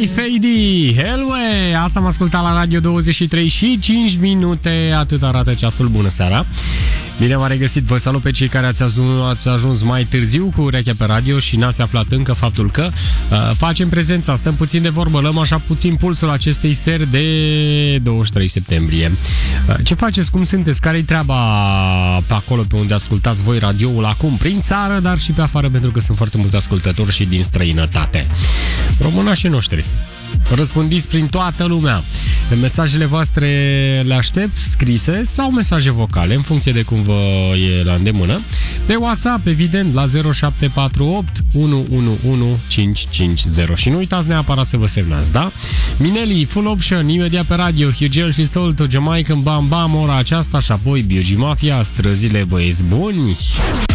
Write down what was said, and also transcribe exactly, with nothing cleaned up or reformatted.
Fady, Hellway. Asta am ascultat la Radio douăzeci și trei și cinci minute. Atât arată ceasul. Bună seara. Bine v-am regăsit, vă salut pe cei care ați ajuns, ați ajuns mai târziu cu urechea pe radio și n-ați aflat încă faptul că uh, facem prezența, stăm puțin de vorbă, luăm așa puțin pulsul acestei seri de douăzeci și trei septembrie. Uh, ce faceți, cum sunteți, care-i treaba pe acolo pe unde ascultați voi radioul acum, prin țară, dar și pe afară, pentru că sunt foarte mulți ascultători și din străinătate. Românașii noștri, răspândiți prin toată lumea. Mesajele voastre le aștept, scrise sau mesaje vocale, în funcție de cum vă e la îndemână. Pe WhatsApp, evident, la zero șapte patru opt unu unu unu cinci cinci zero. Și nu uitați neapărat să vă semnați, da? Mineli, Full Option, imediat pe radio, Hugel și Soul to Jamaican, Bam Bam, ora aceasta și apoi Biogi Mafia, străzile băieți buni.